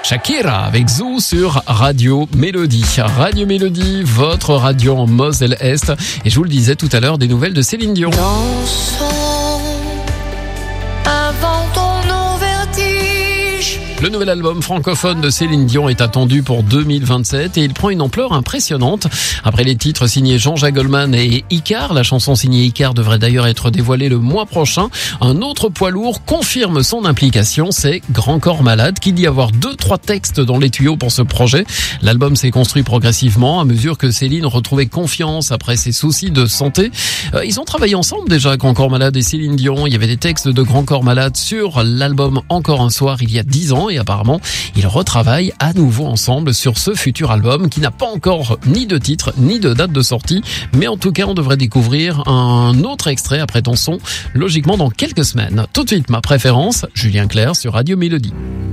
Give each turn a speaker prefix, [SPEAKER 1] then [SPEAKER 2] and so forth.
[SPEAKER 1] Shakira avec Zou sur Radio Mélodie. Radio Mélodie, votre radio en Moselle-Est. Et je vous le disais tout à l'heure, des nouvelles de Céline Dion. Le nouvel album francophone de Céline Dion est attendu pour 2027 et il prend une ampleur impressionnante. Après les titres signés Jean-Jacques Goldman et Icare, la chanson signée Icare devrait d'ailleurs être dévoilée le mois prochain. Un autre poids lourd confirme son implication, c'est Grand Corps Malade, qui dit avoir 2-3 textes dans les tuyaux pour ce projet. L'album s'est construit progressivement à mesure que Céline retrouvait confiance après ses soucis de santé. Ils ont travaillé ensemble déjà, Grand Corps Malade et Céline Dion. Il y avait des textes de Grand Corps Malade sur l'album Encore un soir il y a 10 ans. Et apparemment, ils retravaillent à nouveau ensemble sur ce futur album qui n'a pas encore ni de titre ni de date de sortie. Mais en tout cas, on devrait découvrir un autre extrait après ton son, logiquement dans quelques semaines. Tout de suite, ma préférence, Julien Clerc sur Radio Mélodie.